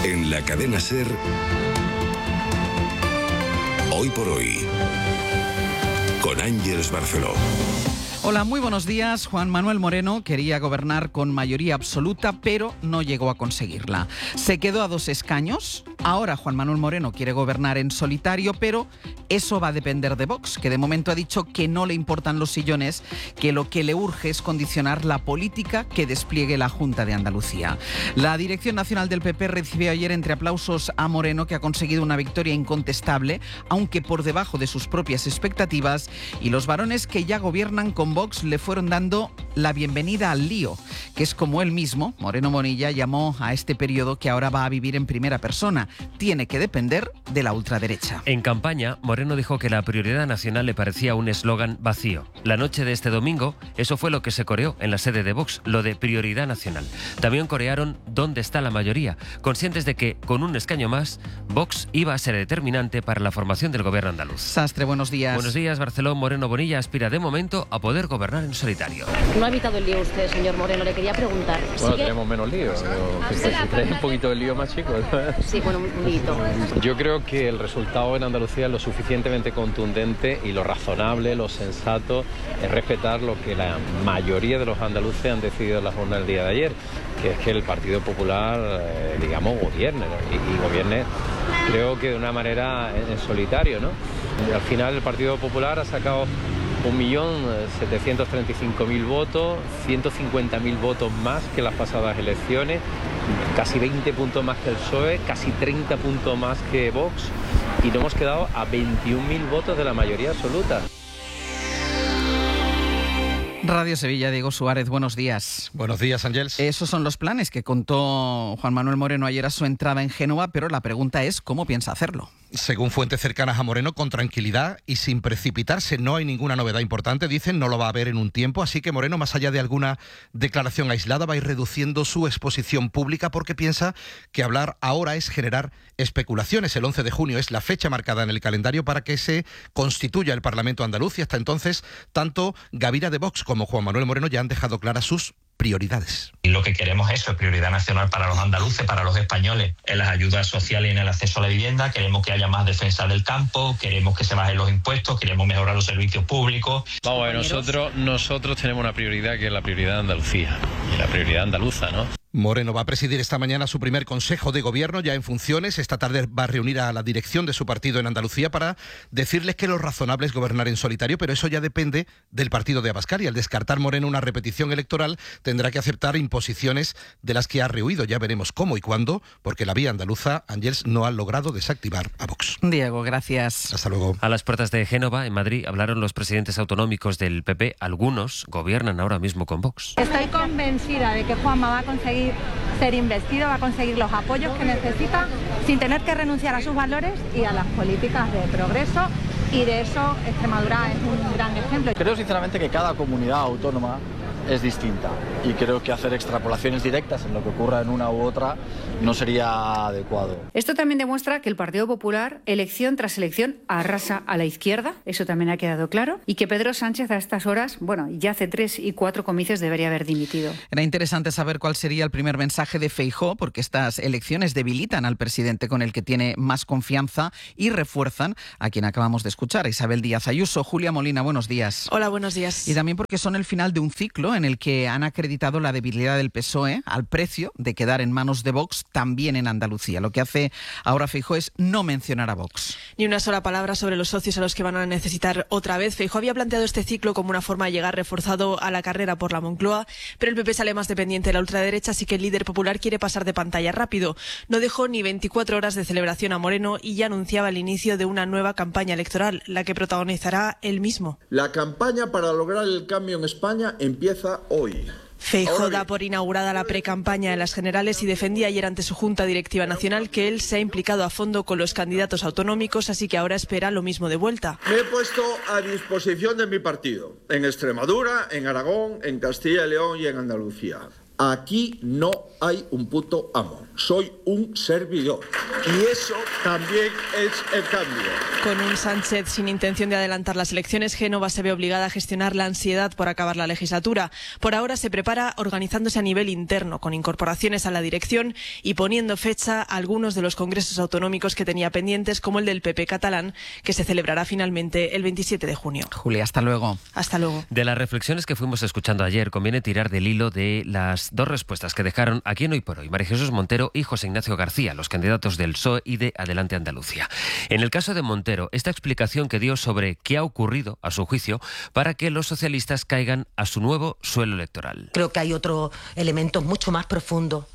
En la cadena SER, Hoy por Hoy, con Ángeles Barceló. Hola, muy buenos días. Juan Manuel Moreno quería gobernar con mayoría absoluta, pero no llegó a conseguirla. Se quedó a 2 escaños. Ahora Juan Manuel Moreno quiere gobernar en solitario, pero eso va a depender de Vox, que de momento ha dicho que no le importan los sillones, que lo que le urge es condicionar la política que despliegue la Junta de Andalucía. La Dirección Nacional del PP recibió ayer entre aplausos a Moreno, que ha conseguido una victoria incontestable, aunque por debajo de sus propias expectativas, y los varones que ya gobiernan con Vox le fueron dando la bienvenida al lío, que es como él mismo, Moreno Bonilla, llamó a este periodo que ahora va a vivir en primera persona. Tiene que depender de la ultraderecha. En campaña, Moreno dijo que la prioridad nacional le parecía un eslogan vacío. La noche de este domingo, eso fue lo que se coreó en la sede de Vox, lo de prioridad nacional. También corearon ¿dónde está la mayoría?, conscientes de que, con un escaño más, Vox iba a ser determinante para la formación del gobierno andaluz. Sastre, buenos días. Buenos días, Barceló. Moreno Bonilla aspira de momento a poder gobernar en solitario. No ha evitado el lío usted, señor Moreno. Le quería preguntar. Bueno, tenemos menos lío. Si trae un poquito de lío más, chicos. Sí, bueno, un lío. Yo creo que el resultado en Andalucía es lo suficientemente contundente y lo razonable, lo sensato, es respetar lo que la mayoría de los andaluces han decidido en la jornada del día de ayer, que es que el Partido Popular, gobierne, ¿no? y gobierne, creo que de una manera en solitario, ¿no? Y al final el Partido Popular ha sacado 1.735.000 votos, 150.000 votos más que las pasadas elecciones, casi 20 puntos más que el PSOE, casi 30 puntos más que Vox, y nos hemos quedado a 21.000 votos de la mayoría absoluta. Radio Sevilla, Diego Suárez, buenos días. Buenos días, Ángeles. Esos son los planes que contó Juan Manuel Moreno ayer a su entrada en Génova, pero la pregunta es ¿cómo piensa hacerlo? Según fuentes cercanas a Moreno, con tranquilidad y sin precipitarse. No hay ninguna novedad importante, dicen, no lo va a haber en un tiempo, así que Moreno, más allá de alguna declaración aislada, va a ir reduciendo su exposición pública porque piensa que hablar ahora es generar especulaciones. El 11 de junio es la fecha marcada en el calendario para que se constituya el Parlamento andaluz y hasta entonces tanto Gavira de Vox como Juan Manuel Moreno ya han dejado claras sus prioridades. Y lo que queremos es eso, prioridad nacional para los andaluces, para los españoles, en las ayudas sociales y en el acceso a la vivienda. Queremos que haya más defensa del campo, queremos que se bajen los impuestos, queremos mejorar los servicios públicos. Vamos, nosotros tenemos una prioridad que es la prioridad de Andalucía, y la prioridad andaluza, ¿no? Moreno va a presidir esta mañana su primer Consejo de Gobierno ya en funciones. Esta tarde va a reunir a la dirección de su partido en Andalucía para decirles que lo razonable es gobernar en solitario, pero eso ya depende del partido de Abascal y al descartar Moreno una repetición electoral tendrá que aceptar imposiciones de las que ha rehuido. Ya veremos cómo y cuándo, porque la vía andaluza, Ángeles, no ha logrado desactivar a Vox. Diego, gracias. Hasta luego. A las puertas de Génova, en Madrid, hablaron los presidentes autonómicos del PP. Algunos gobiernan ahora mismo con Vox. Estoy convencida de que Juanma va a conseguir ser investido, va a conseguir los apoyos que necesita sin tener que renunciar a sus valores y a las políticas de progreso, y de eso Extremadura es un gran ejemplo. Creo sinceramente que cada comunidad autónoma es distinta y creo que hacer extrapolaciones directas en lo que ocurra en una u otra no sería adecuado. Esto también demuestra que el Partido Popular, elección tras elección, arrasa a la izquierda, eso también ha quedado claro, y que Pedro Sánchez a estas horas, ya hace 3 y 4 comicios debería haber dimitido. Era interesante saber cuál sería el primer mensaje de Feijóo, porque estas elecciones debilitan al presidente con el que tiene más confianza y refuerzan a quien acabamos de escuchar, a Isabel Díaz Ayuso. Julia Molina, buenos días. Hola, buenos días. Y también porque son el final de un ciclo en el que han acreditado la debilidad del PSOE al precio de quedar en manos de Vox también en Andalucía. Lo que hace ahora Feijóo es no mencionar a Vox. Ni una sola palabra sobre los socios a los que van a necesitar otra vez. Feijóo había planteado este ciclo como una forma de llegar reforzado a la carrera por la Moncloa, pero el PP sale más dependiente de la ultraderecha, así que el líder popular quiere pasar de pantalla rápido. No dejó ni 24 horas de celebración a Moreno y ya anunciaba el inicio de una nueva campaña electoral, la que protagonizará él mismo. La campaña para lograr el cambio en España empieza hoy. Feijóo da por inaugurada la precampaña en las generales y defendía ayer ante su Junta Directiva Nacional que él se ha implicado a fondo con los candidatos autonómicos, así que ahora espera lo mismo de vuelta. Me he puesto a disposición de mi partido, en Extremadura, en Aragón, en Castilla y León y en Andalucía. Aquí no hay un puto amo, soy un servidor. Y eso también es el cambio. Con un Sánchez sin intención de adelantar las elecciones, Génova se ve obligada a gestionar la ansiedad por acabar la legislatura. Por ahora se prepara organizándose a nivel interno, con incorporaciones a la dirección y poniendo fecha a algunos de los congresos autonómicos que tenía pendientes, como el del PP catalán, que se celebrará finalmente el 27 de junio. Julia, hasta luego. Hasta luego. De las reflexiones que fuimos escuchando ayer, conviene tirar del hilo de las dos respuestas que dejaron aquí en Hoy por Hoy María Jesús Montero y José Ignacio García, los candidatos del PSOE y de Adelante Andalucía. En el caso de Montero, esta explicación que dio sobre qué ha ocurrido, a su juicio, para que los socialistas caigan a su nuevo suelo electoral. Creo que hay otros elementos mucho más profundos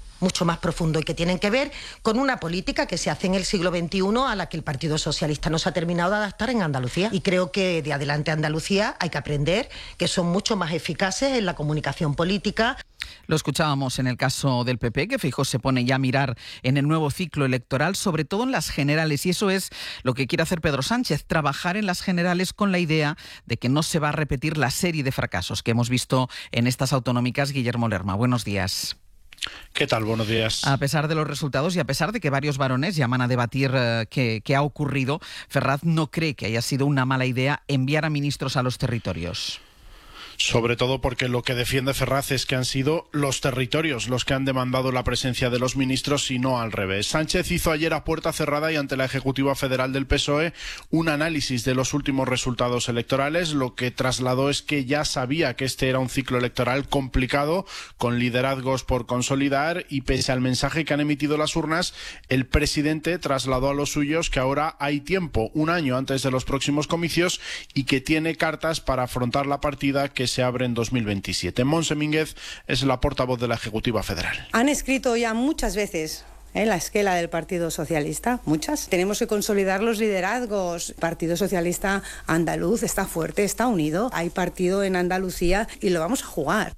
y que tienen que ver con una política que se hace en el siglo XXI a la que el Partido Socialista no se ha terminado de adaptar en Andalucía. Y creo que de Adelante Andalucía hay que aprender que son mucho más eficaces en la comunicación política. Lo escuchábamos en el caso del PP, que Feijóo se pone ya a mirar en el nuevo ciclo electoral, sobre todo en las generales, y eso es lo que quiere hacer Pedro Sánchez, trabajar en las generales con la idea de que no se va a repetir la serie de fracasos que hemos visto en estas autonómicas. Guillermo Lerma, buenos días. ¿Qué tal? Buenos días. A pesar de los resultados y a pesar de que varios varones llaman a debatir qué ha ocurrido, Ferraz no cree que haya sido una mala idea enviar a ministros a los territorios. Sobre todo porque lo que defiende Ferraz es que han sido los territorios los que han demandado la presencia de los ministros y no al revés. Sánchez hizo ayer a puerta cerrada y ante la Ejecutiva Federal del PSOE un análisis de los últimos resultados electorales. Lo que trasladó es que ya sabía que este era un ciclo electoral complicado, con liderazgos por consolidar, y pese al mensaje que han emitido las urnas, el presidente trasladó a los suyos que ahora hay tiempo, un año antes de los próximos comicios, y que tiene cartas para afrontar la partida que se abre en 2027. Montse Mínguez es la portavoz de la Ejecutiva Federal. Han escrito ya muchas veces la esquela del Partido Socialista, muchas. Tenemos que consolidar los liderazgos. El Partido Socialista andaluz está fuerte, está unido. Hay partido en Andalucía y lo vamos a jugar.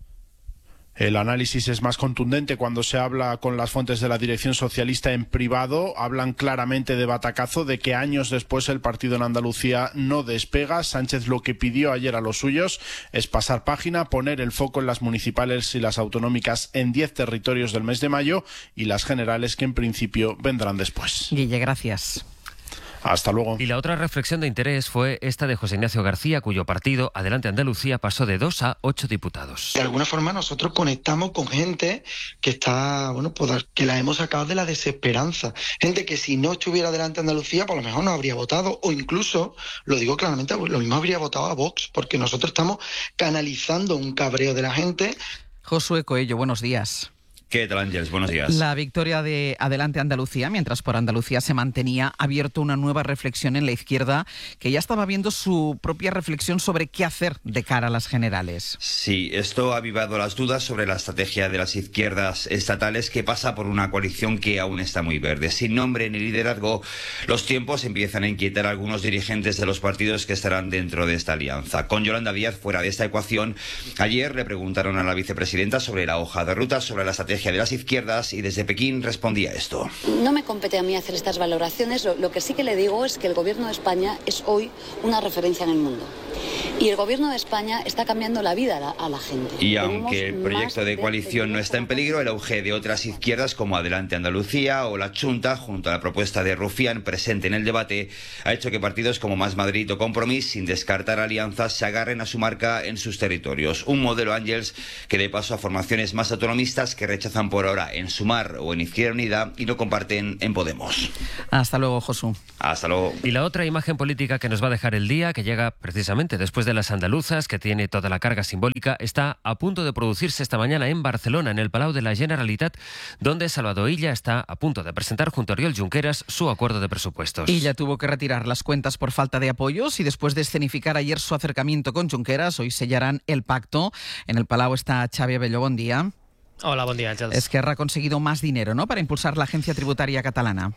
El análisis es más contundente cuando se habla con las fuentes de la dirección socialista en privado. Hablan claramente de batacazo, de que años después el partido en Andalucía no despega. Sánchez lo que pidió ayer a los suyos es pasar página, poner el foco en las municipales y las autonómicas en 10 territorios del mes de mayo y las generales que en principio vendrán después. Guille, gracias. Hasta luego. Y la otra reflexión de interés fue esta de José Ignacio García, cuyo partido, Adelante Andalucía, pasó de 2 a 8 diputados. De alguna forma nosotros conectamos con gente que está, pues que la hemos sacado de la desesperanza. Gente que si no estuviera Adelante Andalucía, por lo mejor no habría votado, o incluso, lo digo claramente, lo mismo habría votado a Vox, porque nosotros estamos canalizando un cabreo de la gente. Josué Coello, buenos días. ¿Qué tal, Ángeles? Buenos días. La victoria de Adelante Andalucía, mientras por Andalucía se mantenía, ha abierto una nueva reflexión en la izquierda, que ya estaba viendo su propia reflexión sobre qué hacer de cara a las generales. Sí, esto ha avivado las dudas sobre la estrategia de las izquierdas estatales, que pasa por una coalición que aún está muy verde. Sin nombre ni liderazgo, los tiempos empiezan a inquietar a algunos dirigentes de los partidos que estarán dentro de esta alianza. Con Yolanda Díaz fuera de esta ecuación, ayer le preguntaron a la vicepresidenta sobre la hoja de ruta, sobre la estrategia de las izquierdas, y desde Pekín respondía esto. No me compete a mí hacer estas valoraciones. Lo que sí que le digo es que el Gobierno de España es hoy una referencia en el mundo. Y el Gobierno de España está cambiando la vida a la gente. Y aunque el proyecto de coalición no está en peligro, el auge de otras izquierdas como Adelante Andalucía o la Chunta, junto a la propuesta de Rufián presente en el debate, ha hecho que partidos como Más Madrid o Compromís, sin descartar alianzas, se agarren a su marca en sus territorios. Un modelo, Ángels, que dé paso a formaciones más autonomistas que rechazan por ahora en Sumar o en Izquierda Unida y no comparten en Podemos. Hasta luego, Josu. Hasta luego. Y la otra imagen política que nos va a dejar el día, que llega precisamente después de las andaluzas, que tiene toda la carga simbólica, está a punto de producirse esta mañana en Barcelona, en el Palau de la Generalitat, donde Salvador Illa está a punto de presentar junto a Oriol Junqueras su acuerdo de presupuestos. Illa tuvo que retirar las cuentas por falta de apoyos y después de escenificar ayer su acercamiento con Junqueras, hoy sellarán el pacto. En el Palau está Xavi Abelló, buen día. Hola, buen día, Ángels. Esquerra ha conseguido más dinero, ¿no?, para impulsar la agencia tributaria catalana. Sí,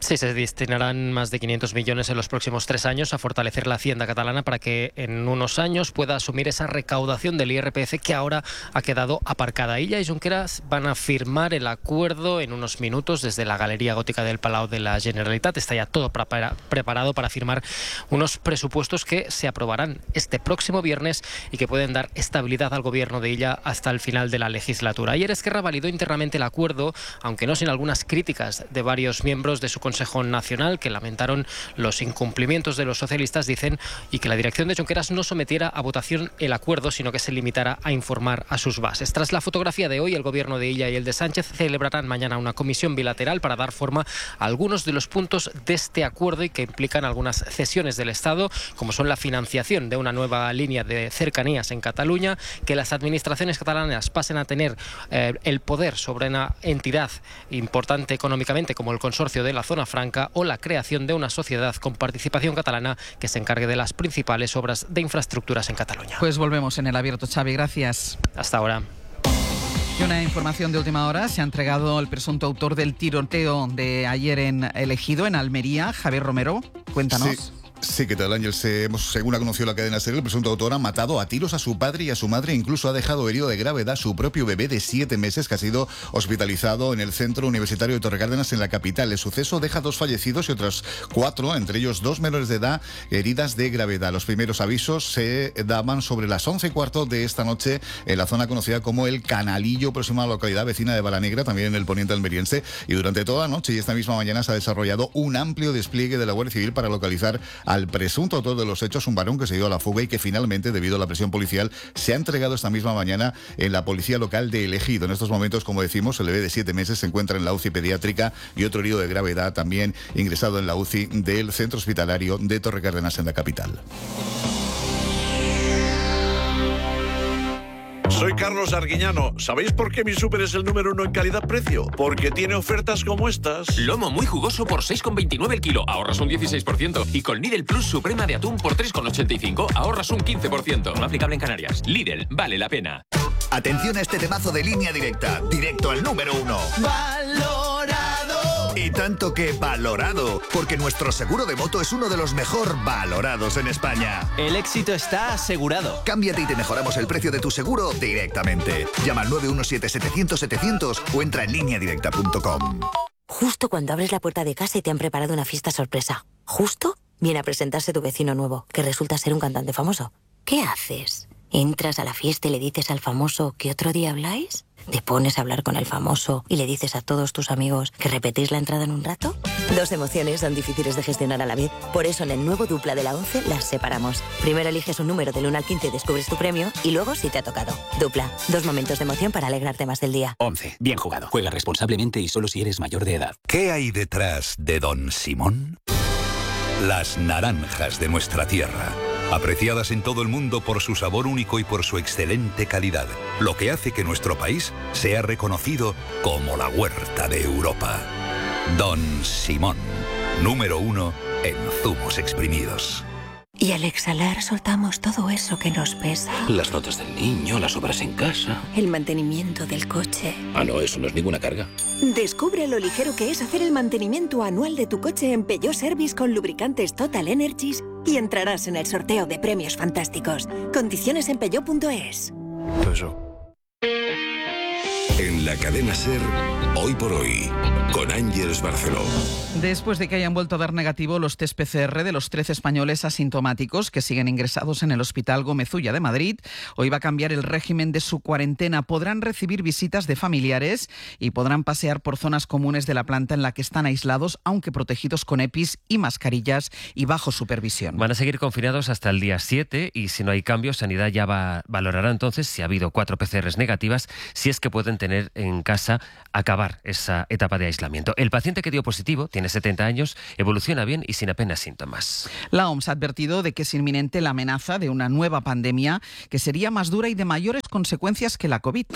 Sí, se destinarán más de 500 millones en los próximos 3 años a fortalecer la hacienda catalana para que en unos años pueda asumir esa recaudación del IRPF que ahora ha quedado aparcada. Illa y Junqueras van a firmar el acuerdo en unos minutos desde la Galería Gótica del Palau de la Generalitat. Está ya todo preparado para firmar unos presupuestos que se aprobarán este próximo viernes y que pueden dar estabilidad al gobierno de Illa hasta el final de la legislatura. Ayer Esquerra validó internamente el acuerdo, aunque no sin algunas críticas de varios miembros de su Consejo Nacional que lamentaron los incumplimientos de los socialistas, dicen, y que la dirección de Junqueras no sometiera a votación el acuerdo, sino que se limitara a informar a sus bases. Tras la fotografía de hoy, el gobierno de Illa y el de Sánchez celebrarán mañana una comisión bilateral para dar forma a algunos de los puntos de este acuerdo y que implican algunas cesiones del Estado, como son la financiación de una nueva línea de cercanías en Cataluña, que las administraciones catalanas pasen a tener el poder sobre una entidad importante económicamente como el Consorcio de la Zona Franca, o la creación de una sociedad con participación catalana que se encargue de las principales obras de infraestructuras en Cataluña. Pues volvemos en el abierto, Xavi, gracias. Hasta ahora. Y una información de última hora: se ha entregado el presunto autor del tiroteo de ayer en El Ejido, en Almería. Javier Romero, cuéntanos. Sí, ¿qué tal, Ángel? Según ha conocido la cadena SER, el presunto autor ha matado a tiros a su padre y a su madre, incluso ha dejado herido de gravedad a su propio bebé de 7 meses que ha sido hospitalizado en el Centro Universitario de Torrecárdenas, en la capital. El suceso deja 2 fallecidos y otros 4, entre ellos 2 menores de edad, heridas de gravedad. Los primeros avisos se daban sobre las 11:15 de esta noche en la zona conocida como El Canalillo, próxima a la localidad vecina de Balanegra, también en el poniente almeriense, y durante toda la noche y esta misma mañana se ha desarrollado un amplio despliegue de la Guardia Civil para localizar al presunto autor de los hechos, un varón que se dio a la fuga y que finalmente, debido a la presión policial, se ha entregado esta misma mañana en la policía local de El Ejido. En estos momentos, como decimos, el bebé de 7 meses se encuentra en la UCI pediátrica y otro herido de gravedad también ingresado en la UCI del centro hospitalario de Torrecárdenas, en la capital. Soy Carlos Arguiñano. ¿Sabéis por qué mi súper es el número 1 en calidad-precio? Porque tiene ofertas como estas. Lomo muy jugoso por 6,29 el kilo, ahorras un 16%. Y con Lidl Plus Suprema de atún por 3,85, ahorras un 15%. No aplicable en Canarias. Lidl, vale la pena. Atención a este temazo de Línea Directa. Directo al número 1. ¡Valorado! Y tanto que valorado, porque nuestro seguro de moto es uno de los mejor valorados en España. El éxito está asegurado. Cámbiate y te mejoramos el precio de tu seguro directamente. Llama al 917-700-700 o entra en lineadirecta.com. Justo cuando abres la puerta de casa y te han preparado una fiesta sorpresa. Justo viene a presentarse tu vecino nuevo, que resulta ser un cantante famoso. ¿Qué haces? ¿Entras a la fiesta y le dices al famoso que otro día habláis? ¿Te pones a hablar con el famoso y le dices a todos tus amigos que repetís la entrada en un rato? 2 emociones son difíciles de gestionar a la vez. Por eso en el nuevo Dupla de la 11 las separamos. Primero eliges un número del 1 al 15 y descubres tu premio, y luego si te ha tocado. Dupla, 2 momentos de emoción para alegrarte más del día. 11. Bien jugado. Juega responsablemente y solo si eres mayor de edad. ¿Qué hay detrás de Don Simón? Las naranjas de nuestra tierra. Apreciadas en todo el mundo por su sabor único y por su excelente calidad, lo que hace que nuestro país sea reconocido como la huerta de Europa. Don Simón, número 1 en zumos exprimidos. Y al exhalar soltamos todo eso que nos pesa. Las notas del niño, las obras en casa. El mantenimiento del coche. Ah, no, eso no es ninguna carga. Descubre lo ligero que es hacer el mantenimiento anual de tu coche en Peugeot Service con lubricantes Total Energies y entrarás en el sorteo de premios fantásticos. Condiciones en peugeot.es. En la cadena SER, Hoy por Hoy, con Ángeles Barceló. Después de que hayan vuelto a dar negativo los test PCR de los 13 españoles asintomáticos que siguen ingresados en el Hospital Gómez Ulla de Madrid, hoy va a cambiar el régimen de su cuarentena. Podrán recibir visitas de familiares y podrán pasear por zonas comunes de la planta en la que están aislados, aunque protegidos con EPIs y mascarillas y bajo supervisión. Van a seguir confinados hasta el día 7 y si no hay cambios, Sanidad ya valorará entonces si ha habido 4 PCRs negativas, si es que pueden tener en casa acabar esa etapa de aislamiento. El paciente que dio positivo tiene 70 años, evoluciona bien y sin apenas síntomas. La OMS ha advertido de que es inminente la amenaza de una nueva pandemia que sería más dura y de mayores consecuencias que la COVID.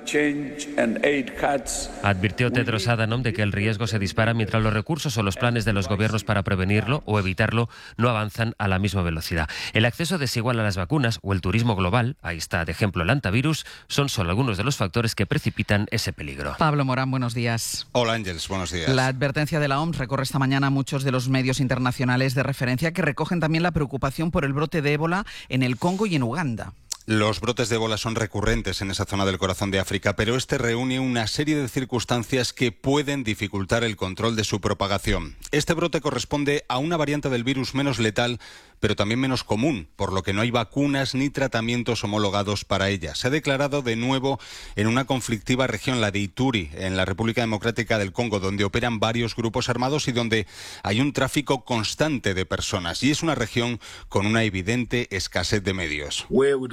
Advirtió Tedros Adhanom de que el riesgo se dispara mientras los recursos o los planes de los gobiernos para prevenirlo o evitarlo no avanzan a la misma velocidad. El acceso desigual a las vacunas o el turismo global, ahí está de ejemplo el antivirus, son solo algunos de los factores que precipitan ese peligro. Pablo Morán, buenos días. Hola Ángeles, buenos días. La advertencia de la OMS recorre esta mañana muchos de los medios internacionales de referencia que recogen también la preocupación por el brote de ébola en el Congo y en Uganda. Los brotes de ébola son recurrentes en esa zona del corazón de África, pero este reúne una serie de circunstancias que pueden dificultar el control de su propagación. Este brote corresponde a una variante del virus menos letal, pero también menos común, por lo que no hay vacunas ni tratamientos homologados para ella. Se ha declarado de nuevo en una conflictiva región, la de Ituri, en la República Democrática del Congo, donde operan varios grupos armados y donde hay un tráfico constante de personas. Y es una región con una evidente escasez de medios.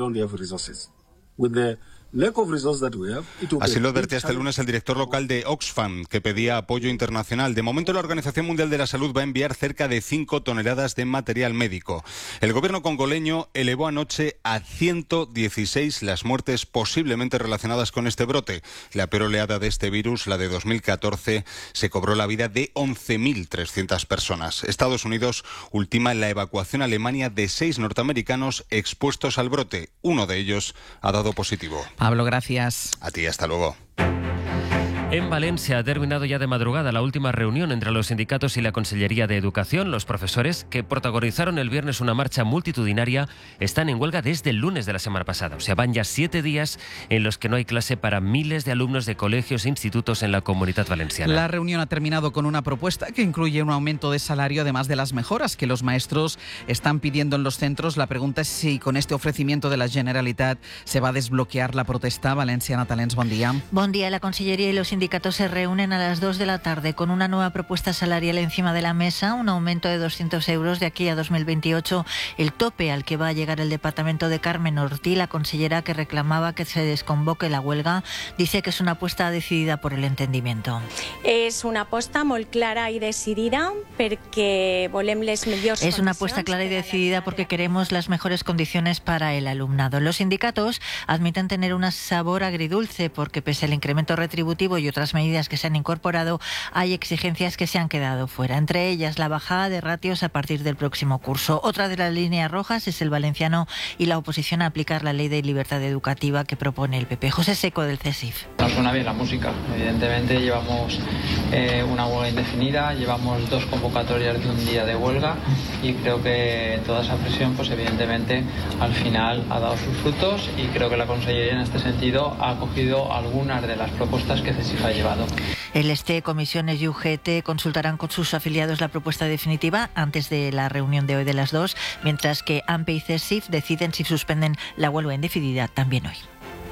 Así lo advertía este lunes el director local de Oxfam, que pedía apoyo internacional. De momento, la Organización Mundial de la Salud va a enviar cerca de 5 toneladas de material médico. El gobierno congoleño elevó anoche a 116 las muertes posiblemente relacionadas con este brote. La peor oleada de este virus, la de 2014, se cobró la vida de 11.300 personas. Estados Unidos ultima la evacuación a Alemania de 6 norteamericanos expuestos al brote. Uno de ellos ha dado positivo. Pablo, gracias. A ti, hasta luego. En Valencia ha terminado ya de madrugada la última reunión entre los sindicatos y la Consellería de Educación. Los profesores, que protagonizaron el viernes una marcha multitudinaria, están en huelga desde el lunes de la semana pasada. O sea, van ya 7 días en los que no hay clase para miles de alumnos de colegios e institutos en la Comunidad Valenciana. La reunión ha terminado con una propuesta que incluye un aumento de salario, además de las mejoras que los maestros están pidiendo en los centros. La pregunta es si con este ofrecimiento de la Generalitat se va a desbloquear la protesta. Valencia, Natalens, buen día. Buen día. La Consellería y los sindicatos se reúnen a las 2 de la tarde con una nueva propuesta salarial encima de la mesa, un aumento de 200 euros de aquí a 2028, el tope al que va a llegar el departamento de Carmen Ortí. La consellera, que reclamaba que se desconvoque la huelga, dice que es una apuesta decidida por el entendimiento. És una aposta molt clara i decidida perquè volem les millors Es una apuesta clara y decidida porque queremos las mejores condiciones para el alumnado. Los sindicatos admiten tener un sabor agridulce porque, pese al incremento retributivo y otras medidas que se han incorporado, hay exigencias que se han quedado fuera, entre ellas la bajada de ratios a partir del próximo curso. Otra de las líneas rojas es el valenciano y la oposición a aplicar la ley de libertad educativa que propone el PP. José Seco, del CESIF. No suena bien la música. Evidentemente llevamos una huelga indefinida, llevamos 2 convocatorias de un día de huelga y creo que toda esa presión, pues evidentemente al final ha dado sus frutos, y creo que la Consellería en este sentido ha acogido algunas de las propuestas que CESIF ha llevado. El STE, Comisiones y UGT consultarán con sus afiliados la propuesta definitiva antes de la reunión de hoy de las 2, mientras que AMPE y CESIF deciden si suspenden la huelga indefinida también hoy.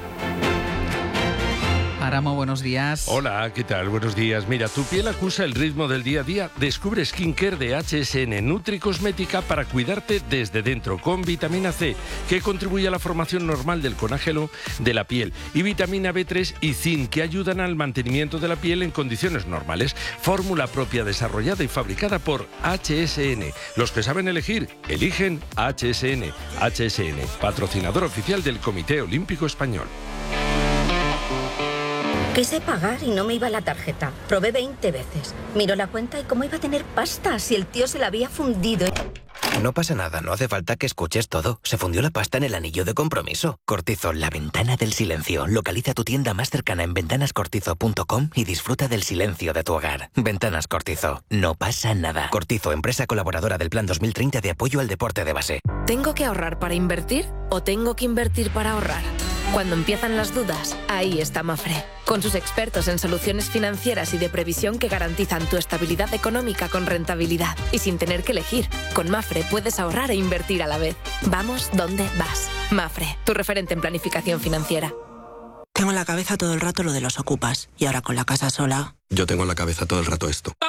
Aramo, buenos días. Hola, ¿qué tal? Buenos días. Mira, tu piel acusa el ritmo del día a día. Descubre Skincare de HSN Nutricosmética para cuidarte desde dentro, con vitamina C, que contribuye a la formación normal del colágeno de la piel, y vitamina B3 y zinc, que ayudan al mantenimiento de la piel en condiciones normales. Fórmula propia desarrollada y fabricada por HSN. Los que saben elegir, eligen HSN. HSN, patrocinador oficial del Comité Olímpico Español. Quise pagar y no me iba la tarjeta. Probé 20 veces. Miró la cuenta y cómo iba a tener pasta si el tío se la había fundido. No pasa nada, no hace falta que escuches todo. Se fundió la pasta en el anillo de compromiso. Cortizo, la ventana del silencio. Localiza tu tienda más cercana en ventanascortizo.com y disfruta del silencio de tu hogar. Ventanas Cortizo, no pasa nada. Cortizo, empresa colaboradora del Plan 2030 de apoyo al deporte de base. ¿Tengo que ahorrar para invertir o tengo que invertir para ahorrar? Cuando empiezan las dudas, ahí está Mafre, con sus expertos en soluciones financieras y de previsión que garantizan tu estabilidad económica con rentabilidad y sin tener que elegir. Con Mafre puedes ahorrar e invertir a la vez. Vamos donde vas. Mafre, tu referente en planificación financiera. Tengo en la cabeza todo el rato lo de los ocupas, y ahora con la casa sola... Yo tengo en la cabeza todo el rato esto.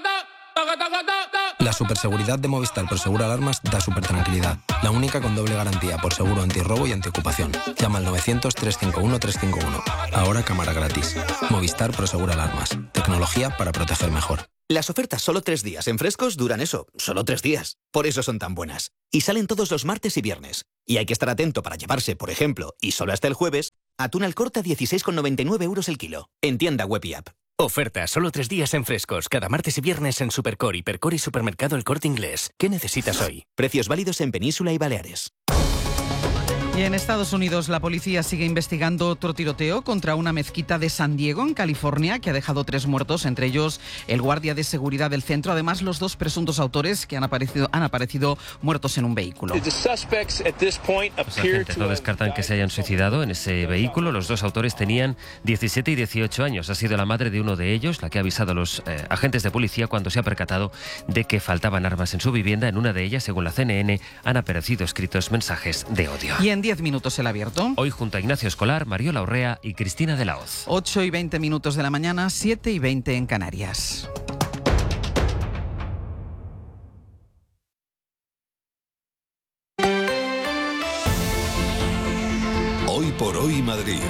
La superseguridad de Movistar Prosegur Alarmas da súper tranquilidad. La única con doble garantía por seguro antirrobo y antiocupación. Llama al 900-351-351. Ahora cámara gratis. Movistar Prosegur Alarmas. Tecnología para proteger mejor. Las ofertas solo 3 días en Frescos duran eso, solo 3 días. Por eso son tan buenas. Y salen todos los martes y viernes. Y hay que estar atento para llevarse, por ejemplo, y solo hasta el jueves, atún al corte a 16,99 euros el kilo. En tienda web y app. Oferta solo 3 días en Frescos, cada martes y viernes en Supercore, Hipercore y Supermercado El Corte Inglés. ¿Qué necesitas hoy? Precios válidos en Península y Baleares. Y en Estados Unidos la policía sigue investigando otro tiroteo contra una mezquita de San Diego, en California, que ha dejado 3 muertos, entre ellos el guardia de seguridad del centro. Además, los 2 presuntos autores que han aparecido muertos en un vehículo. Los agentes no descartan que se hayan suicidado en ese vehículo. Los 2 autores tenían 17 y 18 años. Ha sido la madre de uno de ellos la que ha avisado a los agentes de policía cuando se ha percatado de que faltaban armas en su vivienda. En una de ellas, según la CNN, han aparecido escritos mensajes de odio. Y en 10 minutos el abierto. Hoy junto a Ignacio Escolar, Mariola Urrea y Cristina de la Hoz. 8 y 20 minutos de la mañana, 7 y 20 en Canarias. Hoy por hoy Madrid.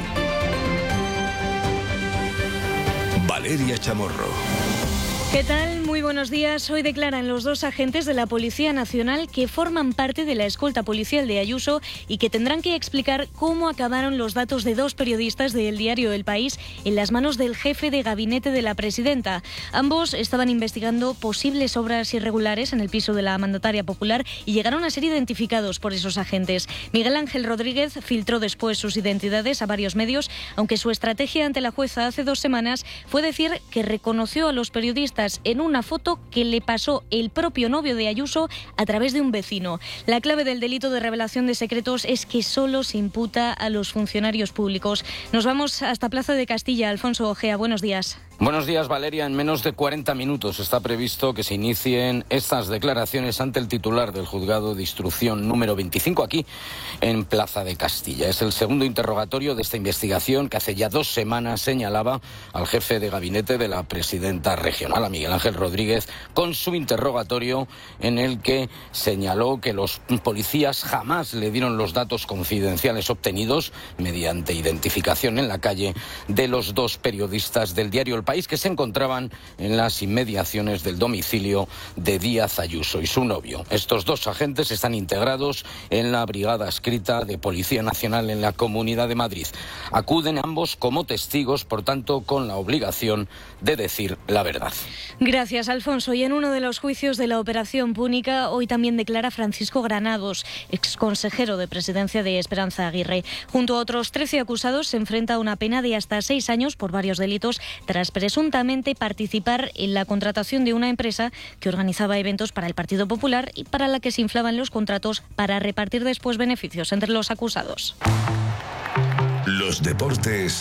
Valeria Chamorro. ¿Qué tal? Muy buenos días. Hoy declaran los 2 agentes de la Policía Nacional que forman parte de la escolta policial de Ayuso y que tendrán que explicar cómo acabaron los datos de 2 periodistas del diario El País en las manos del jefe de gabinete de la presidenta. Ambos estaban investigando posibles obras irregulares en el piso de la mandataria popular y llegaron a ser identificados por esos agentes. Miguel Ángel Rodríguez filtró después sus identidades a varios medios, aunque su estrategia ante la jueza hace 2 semanas fue decir que reconoció a los periodistas en una foto que le pasó el propio novio de Ayuso a través de un vecino. La clave del delito de revelación de secretos es que solo se imputa a los funcionarios públicos. Nos vamos hasta Plaza de Castilla. Alfonso Ojea, buenos días. Buenos días, Valeria. En menos de 40 minutos está previsto que se inicien estas declaraciones ante el titular del juzgado de instrucción número 25 aquí en Plaza de Castilla. Es el segundo interrogatorio de esta investigación que hace ya 2 semanas señalaba al jefe de gabinete de la presidenta regional, a Miguel Ángel Rodríguez, con su interrogatorio en el que señaló que los policías jamás le dieron los datos confidenciales obtenidos mediante identificación en la calle de los 2 periodistas del diario El País que se encontraban en las inmediaciones del domicilio de Díaz Ayuso y su novio. Estos 2 agentes están integrados en la Brigada Adscrita de Policía Nacional en la Comunidad de Madrid. Acuden ambos como testigos, por tanto, con la obligación de decir la verdad. Gracias, Alfonso. Y en uno de los juicios de la Operación Púnica, hoy también declara Francisco Granados, exconsejero de Presidencia de Esperanza Aguirre. Junto a otros 13 acusados, se enfrenta a una pena de hasta 6 años por varios delitos, tras presuntamente participar en la contratación de una empresa que organizaba eventos para el Partido Popular y para la que se inflaban los contratos para repartir después beneficios entre los acusados. Los deportes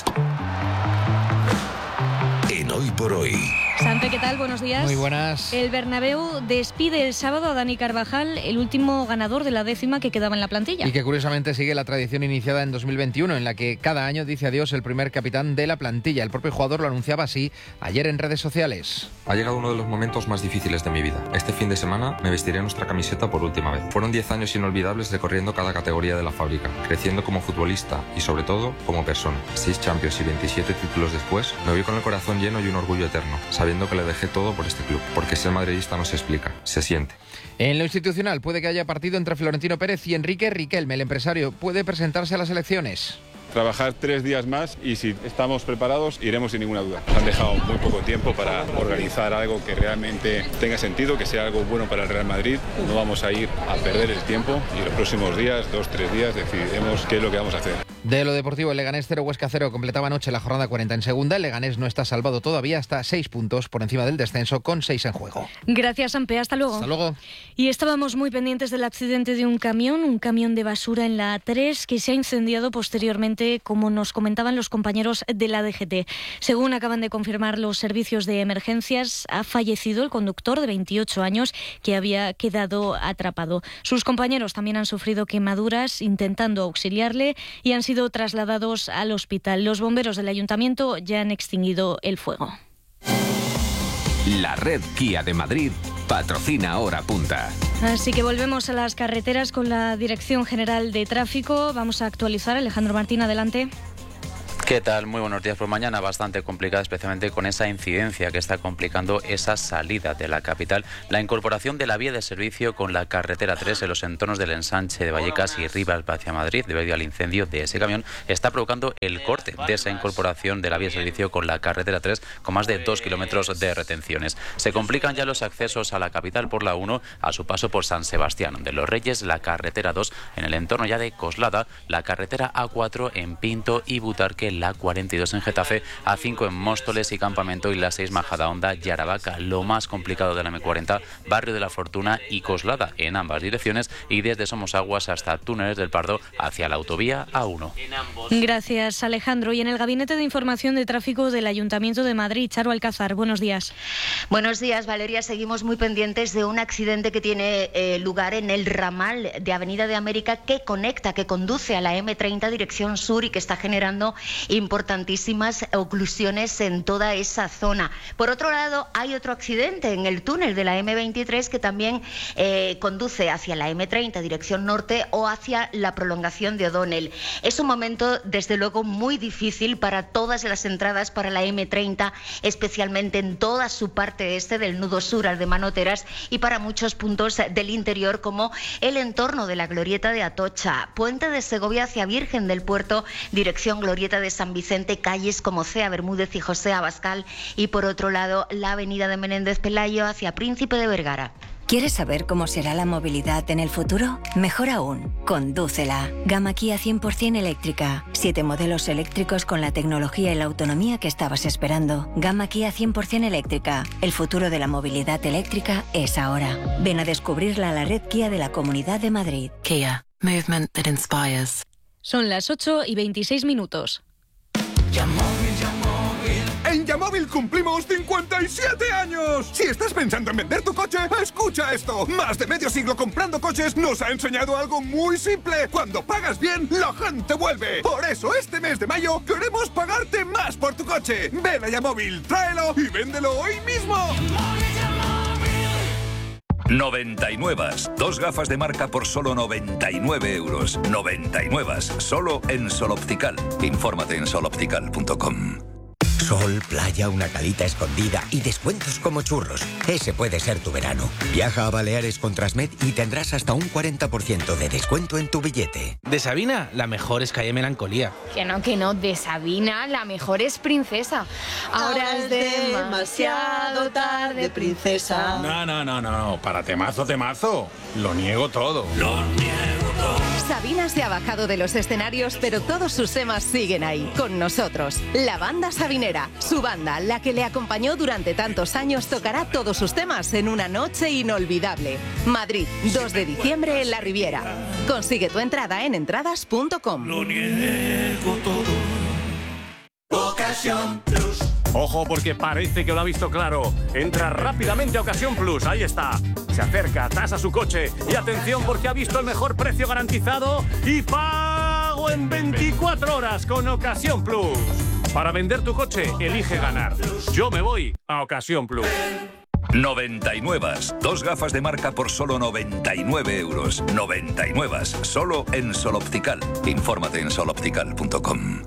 en Hoy por Hoy. Sanpe, ¿qué tal? Buenos días. Muy buenas. El Bernabéu despide el sábado a Dani Carvajal, el último ganador de la 10ª que quedaba en la plantilla. Y que curiosamente sigue la tradición iniciada en 2021, en la que cada año dice adiós el primer capitán de la plantilla. El propio jugador lo anunciaba así ayer en redes sociales. Ha llegado uno de los momentos más difíciles de mi vida. Este fin de semana me vestiré nuestra camiseta por última vez. Fueron 10 años inolvidables recorriendo cada categoría de la fábrica, creciendo como futbolista y sobre todo como persona. 6 Champions y 27 títulos después, me voy con el corazón lleno y un orgullo eterno, sabiendo que le dejé todo por este club, porque ser madridista no se explica, se siente. En lo institucional puede que haya partido entre Florentino Pérez y Enrique Riquelme. El empresario puede presentarse a las elecciones. Trabajar 3 días más y si estamos preparados iremos sin ninguna duda. Nos han dejado muy poco tiempo para organizar algo que realmente tenga sentido, que sea algo bueno para el Real Madrid. No vamos a ir a perder el tiempo y los próximos días, 2-3 días, decidiremos qué es lo que vamos a hacer. De lo deportivo, el Leganés 0, Huesca 0 completaba anoche la jornada 40 en segunda. El Leganés no está salvado todavía, hasta 6 puntos por encima del descenso con 6 en juego. Gracias, Sanpe. Hasta luego. Hasta luego. Y estábamos muy pendientes del accidente de un camión de basura en la A3 que se ha incendiado posteriormente, como nos comentaban los compañeros de la DGT. Según acaban de confirmar los servicios de emergencias, ha fallecido el conductor de 28 años que había quedado atrapado. Sus compañeros también han sufrido quemaduras intentando auxiliarle y han sido trasladados al hospital. Los bomberos del ayuntamiento ya han extinguido el fuego. La red Kia de Madrid patrocina Hora Punta. Así que volvemos a las carreteras con la Dirección General de Tráfico. Vamos a actualizar. Alejandro Martín, adelante. ¿Qué tal? Muy buenos días. Pues mañana bastante complicada, especialmente con esa incidencia que está complicando esa salida de la capital. La incorporación de la vía de servicio con la carretera 3 en los entornos del ensanche de Vallecas y Rivas hacia Madrid, debido al incendio de ese camión, está provocando el corte de esa incorporación de la vía de servicio con la carretera 3, con más de 2 kilómetros de retenciones. Se complican ya los accesos a la capital por la 1 a su paso por San Sebastián de los Reyes, la carretera 2 en el entorno ya de Coslada, la carretera A4 en Pinto y Butarque, la 42 en Getafe, A5 en Móstoles y Campamento y la 6 Majadahonda y Aravaca. Lo más complicado de la M40, Barrio de la Fortuna y Coslada en ambas direcciones, y desde Somosaguas hasta Túneles del Pardo hacia la autovía A1. Gracias, Alejandro. Y en el Gabinete de Información de Tráfico del Ayuntamiento de Madrid, Charo Alcázar, buenos días. Buenos días, Valeria. Seguimos muy pendientes de un accidente que tiene lugar en el ramal de Avenida de América que conduce a la M30 dirección sur y que está generando importantísimas oclusiones en toda esa zona. Por otro lado, hay otro accidente en el túnel de la M23 que también conduce hacia la M30 dirección norte o hacia la prolongación de O'Donnell. Es un momento, desde luego, muy difícil para todas las entradas para la M30, especialmente en toda su parte este del nudo sur al de Manoteras y para muchos puntos del interior como el entorno de la Glorieta de Atocha, Puente de Segovia hacia Virgen del Puerto, dirección Glorieta de San Vicente, calles como Cea Bermúdez y José Abascal, y por otro lado la avenida de Menéndez Pelayo hacia Príncipe de Vergara. ¿Quieres saber cómo será la movilidad en el futuro? Mejor aún, condúcela. Gama Kia 100% eléctrica. 7 modelos eléctricos con la tecnología y la autonomía que estabas esperando. Gama Kia 100% eléctrica. El futuro de la movilidad eléctrica es ahora. Ven a descubrirla a la red Kia de la Comunidad de Madrid. Kia. Movement that inspires. Son las 8:26. En Yamóvil cumplimos 57 años. Si estás pensando en vender tu coche, escucha esto. Más de medio siglo comprando coches nos ha enseñado algo muy simple. Cuando pagas bien, la gente vuelve. Por eso este mes de mayo queremos pagarte más por tu coche. Ven a Yamóvil, tráelo y véndelo hoy mismo. 99. 2 gafas de marca por solo 99 euros. 99. Solo en Sol Optical. Infórmate en soloptical.com. Sol, playa, una calita escondida y descuentos como churros. Ese puede ser tu verano. Viaja a Baleares con Transmed y tendrás hasta un 40% de descuento en tu billete. De Sabina, la mejor es Calle Melancolía. Que no, de Sabina, la mejor es Princesa. Ahora es demasiado tarde, princesa. No, para temazo. Lo niego todo. Sabina se ha bajado de los escenarios, pero todos sus temas siguen ahí, con nosotros. La banda sabinera, su banda, la que le acompañó durante tantos años, tocará todos sus temas en una noche inolvidable. Madrid, 2 de diciembre en La Riviera. Consigue tu entrada en entradas.com. Lo niego todo. Ocasión Plus. Ojo, porque parece que lo ha visto claro. Entra rápidamente a Ocasión Plus, ahí está. Se acerca, tasa su coche y atención porque ha visto el mejor precio garantizado y pago en 24 horas con Ocasión Plus. Para vender tu coche, elige ganar. Yo me voy a Ocasión Plus. 99. 2 gafas de marca por solo 99 euros. 99. Solo en Sol Optical. Infórmate en soloptical.com.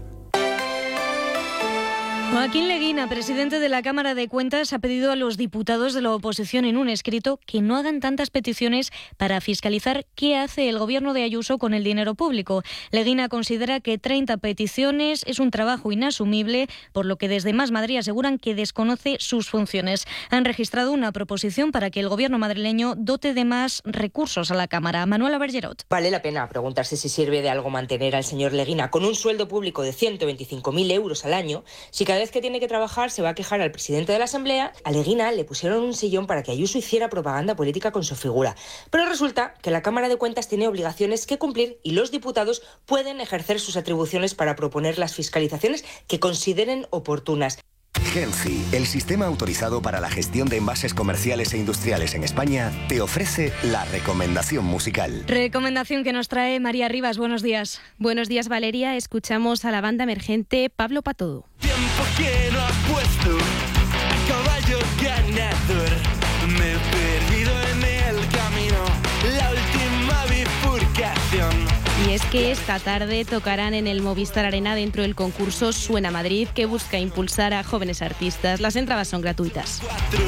Joaquín Leguina, presidente de la Cámara de Cuentas, ha pedido a los diputados de la oposición en un escrito que no hagan tantas peticiones para fiscalizar qué hace el gobierno de Ayuso con el dinero público. Leguina considera que 30 peticiones es un trabajo inasumible, por lo que desde Más Madrid aseguran que desconoce sus funciones. Han registrado una proposición para que el gobierno madrileño dote de más recursos a la Cámara. Manuela Bergerot. Vale la pena preguntarse si sirve de algo mantener al señor Leguina con un sueldo público de 125.000 euros al año, si cada vez que tiene que trabajar se va a quejar al presidente de la Asamblea. A Leguina le pusieron un sillón para que Ayuso hiciera propaganda política con su figura. Pero resulta que la Cámara de Cuentas tiene obligaciones que cumplir y los diputados pueden ejercer sus atribuciones para proponer las fiscalizaciones que consideren oportunas. Genci, el sistema autorizado para la gestión de envases comerciales e industriales en España, te ofrece la recomendación musical. Recomendación que nos trae María Rivas. Buenos días. Buenos días, Valeria. Escuchamos a la banda emergente Pablo Patodo. Tiempo que no apuesto a caballo ganador. Me he perdido en el camino, la última bifurcación. Y es que esta tarde tocarán en el Movistar Arena dentro del concurso Suena Madrid, que busca impulsar a jóvenes artistas. Las entradas son gratuitas.